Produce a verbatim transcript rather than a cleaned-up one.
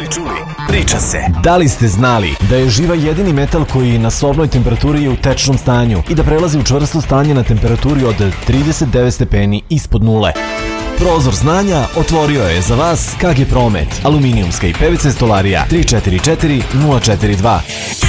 čuli, priča se. Da li ste znali da je živa jedini metal koji na sobnoj temperaturi je u tečnom stanju i da prelazi u čvrsto stanje na temperaturi od trideset devet stepeni ispod nule? Prozor znanja otvorio je za vas K G Promet, aluminijumska i P V C stolarija tri četiri četiri nula četiri dva.